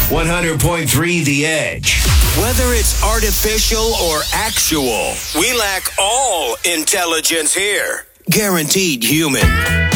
100.3 The Edge. Whether it's artificial or actual, we lack all intelligence here. Guaranteed human.